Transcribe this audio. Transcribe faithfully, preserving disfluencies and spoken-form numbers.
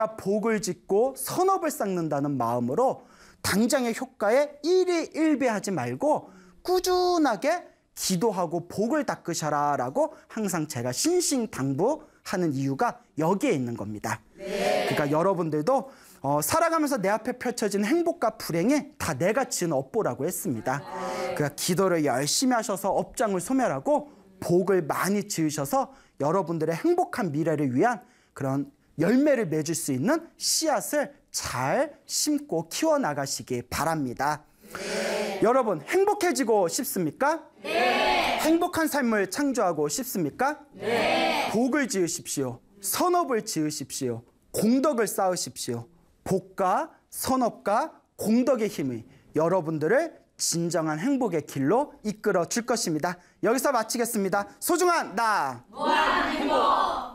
복을 짓고 선업을 쌓는다는 마음으로 당장의 효과에 일희일비하지 말고 꾸준하게 기도하고 복을 닦으셔라 라고 항상 제가 신신당부하는 이유가 여기에 있는 겁니다. 네. 그러니까 여러분들도 어, 살아가면서 내 앞에 펼쳐진 행복과 불행이 다 내가 지은 업보라고 했습니다. 네. 그러니까 기도를 열심히 하셔서 업장을 소멸하고 복을 많이 지으셔서 여러분들의 행복한 미래를 위한 그런 열매를 맺을 수 있는 씨앗을 잘 심고 키워나가시기 바랍니다. 네. 여러분 행복해지고 싶습니까? 네. 행복한 삶을 창조하고 싶습니까? 네. 복을 지으십시오. 선업을 지으십시오. 공덕을 쌓으십시오. 복과 선업과 공덕의 힘이 여러분들을 진정한 행복의 길로 이끌어 줄 것입니다. 여기서 마치겠습니다. 소중한 나 무한 행복.